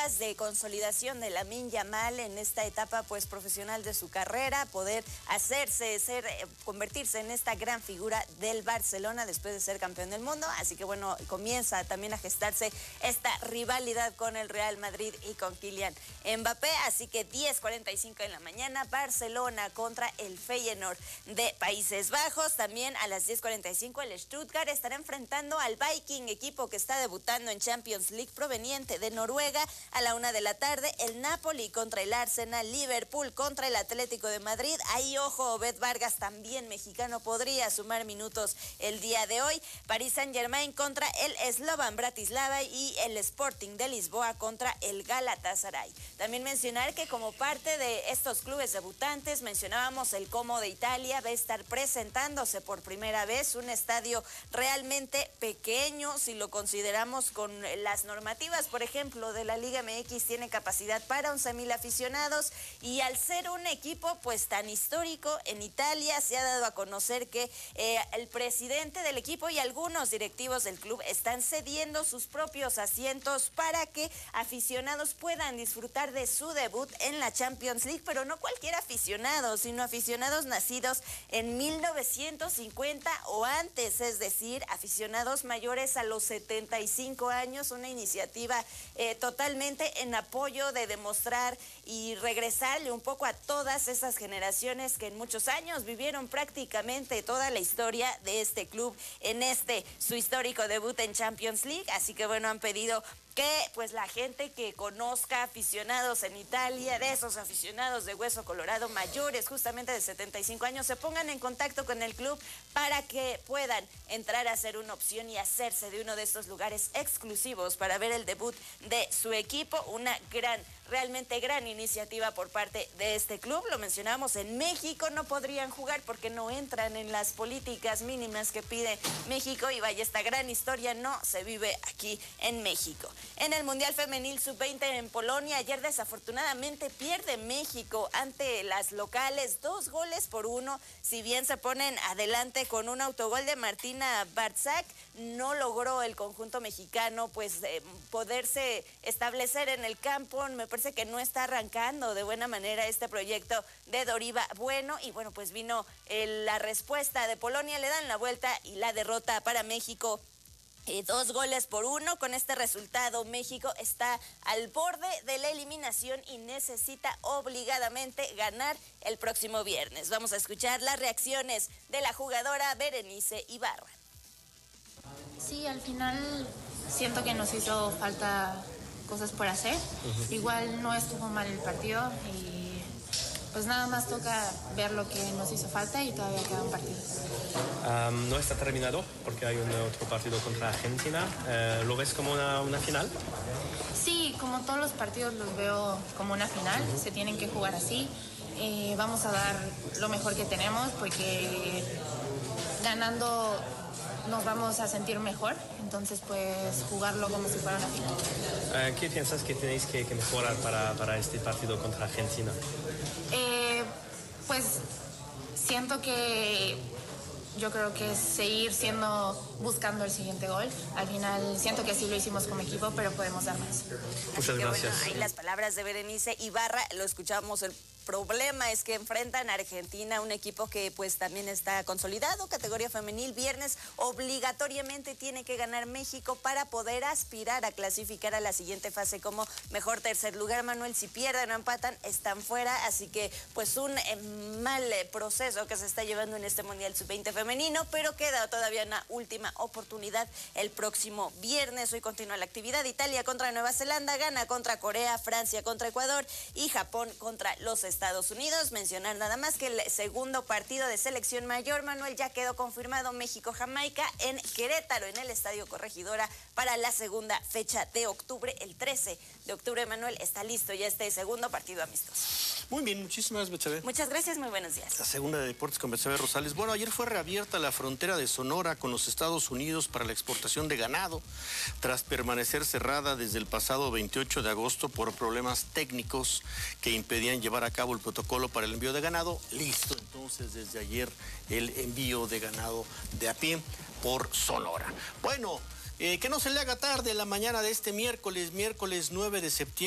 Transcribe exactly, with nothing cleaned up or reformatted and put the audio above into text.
días de consolidación de Lamine Yamal en esta etapa pues profesional de su carrera, poder hacerse, ser, convertirse en esta gran figura del Barcelona después de ser campeón del mundo. Así que bueno, comienza también a gestarse esta rivalidad con el Real Madrid y con Kylian Mbappé. Así que diez cuarenta y cinco en la mañana, Barcelona contra el Feyenoord de Países Bajos. También a las diez cuarenta y cinco el Stuttgart estará enfrentando al Viking, equipo que está debutando en Champions League proveniente de Noruega. A la una de la tarde, el Napoli contra el Arsenal, Liverpool contra el Atlético de Madrid. Ahí, ojo, Obed Vargas, también mexicano, podría sumar minutos el día de hoy. Paris Saint-Germain contra el Slovan Bratislava y el Sporting de Lisboa contra el Galatasaray. También mencionar que como parte de estos clubes debutantes, mencionábamos el Como de Italia, va a estar presentándose por primera vez un estadio realmente pequeño, si lo consideramos con las normativas, por ejemplo, de la Liga M X, tiene capacidad para once mil aficionados, y al ser un equipo pues tan histórico en Italia, se ha dado a conocer que eh, el presidente del equipo y algunos directivos del club están cediendo sus propios asientos para que aficionados puedan disfrutar de su debut en la Champions League, pero no cualquier aficionado, sino aficionados nacidos en mil novecientos cincuenta o antes, es decir, aficionados mayores a los setenta y cinco años, una iniciativa eh, totalmente en apoyo de demostrar y regresarle un poco a todas esas generaciones que en muchos años vivieron prácticamente toda la historia de este club en este su histórico debut en Champions League. Así que bueno, han pedido que pues la gente que conozca aficionados en Italia, de esos aficionados de hueso colorado mayores justamente de setenta y cinco años, se pongan en contacto con el club para que puedan entrar a ser una opción y hacerse de uno de estos lugares exclusivos para ver el debut de su equipo. Una gran, realmente gran iniciativa por parte de este club. Lo mencionamos, en México no podrían jugar porque no entran en las políticas mínimas que pide México, y vaya, esta gran historia no se vive aquí en México. En el Mundial Femenil sub veinte en Polonia, ayer desafortunadamente pierde México ante las locales, dos goles por uno. Si bien se ponen adelante con un autogol de Martina Barzak, no logró el conjunto mexicano pues eh, poderse establecer en el campo. Me parece que no está arrancando de buena manera este proyecto de Doriva Bueno, y bueno, pues vino eh, la respuesta de Polonia, le dan la vuelta y la derrota para México. Eh, dos goles por uno. Con este resultado, México está al borde de la eliminación y necesita obligadamente ganar el próximo viernes. Vamos a escuchar las reacciones de la jugadora Berenice Ibarra. Sí, al final siento que nos hizo falta cosas por hacer. Uh-huh. Igual no estuvo mal el partido y pues nada más toca ver lo que nos hizo falta, y todavía queda un partido. Um, no está terminado porque hay un otro partido contra Argentina. Uh, ¿Lo ves como una, una final? Sí, como todos los partidos los veo como una final. Uh-huh. Se tienen que jugar así. Eh, vamos a dar lo mejor que tenemos porque ganando nos vamos a sentir mejor, entonces pues jugarlo como si fuera una final. Uh, ¿Qué piensas que tenéis que, que mejorar para, para este partido contra Argentina? Eh, pues siento que yo creo que es seguir siendo, buscando el siguiente gol. Al final siento que sí lo hicimos como equipo, pero podemos dar más. Muchas gracias. Bueno, ahí las palabras de Berenice Ibarra, lo escuchamos. El problema es que enfrentan a Argentina, un equipo que pues también está consolidado, categoría femenil. Viernes obligatoriamente tiene que ganar México para poder aspirar a clasificar a la siguiente fase como mejor tercer lugar. Manuel, si pierden o empatan, están fuera, así que pues un eh, mal eh, proceso que se está llevando en este Mundial sub veinte femenino, pero queda todavía una última oportunidad el próximo viernes. Hoy continúa la actividad: Italia contra Nueva Zelanda, Ghana contra Corea, Francia contra Ecuador y Japón contra los Estados Estados Unidos. Mencionar nada más que el segundo partido de selección mayor, Manuel, ya quedó confirmado: México-Jamaica en Querétaro, en el Estadio Corregidora, para la segunda fecha de octubre. El trece de octubre, Manuel, está listo ya este segundo partido amistoso. Muy bien, muchísimas gracias, Betsabe. Muchas gracias, muy buenos días. La segunda de deportes con Betsabe Rosales. Bueno, ayer fue reabierta la frontera de Sonora con los Estados Unidos para la exportación de ganado, tras permanecer cerrada desde el pasado veintiocho de agosto por problemas técnicos que impedían llevar a cabo el protocolo para el envío de ganado. Listo, entonces, desde ayer el envío de ganado de a pie por Sonora. Bueno, eh, que no se le haga tarde la mañana de este miércoles, miércoles nueve de septiembre.